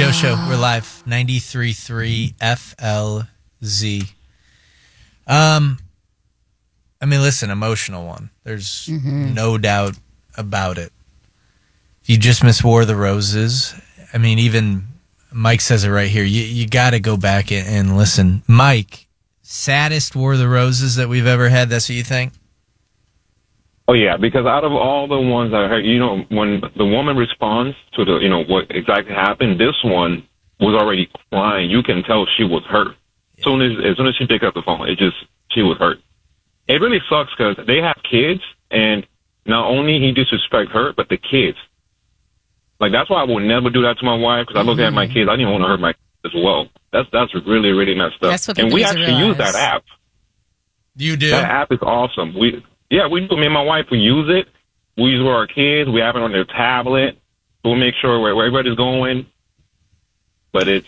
Radio Show. We're live. 93.3 FLZ. I mean, listen, emotional one. There's no doubt about it. If you just miss War of the Roses, I mean, even Mike says it right here. You got to go back and listen. Mike, saddest War of the Roses that we've ever had, that's what you think? Oh, yeah, because out of all the ones I heard, when the woman responds to what exactly happened, this one was already crying. You can tell she was hurt. As soon as she picked up the phone, she was hurt. It really sucks because they have kids, and not only he disrespect her, but the kids. Like, that's why I would never do that to my wife, because I look at my kids. I didn't want to hurt my kids as well. That's really, really messed up. That's what and we people actually use that app. You do? That app is awesome. We do. Me and my wife, we use it. We use it with our kids. We have it on their tablet. We'll make sure where everybody's going. But it's